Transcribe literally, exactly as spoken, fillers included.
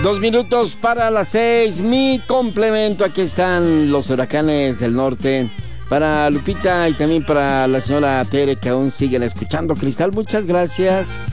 Dos minutos para las seis. Mi complemento. Aquí están los huracanes del norte. Para Lupita y también para la señora Tere, que aún siguen escuchando Cristal. Muchas gracias.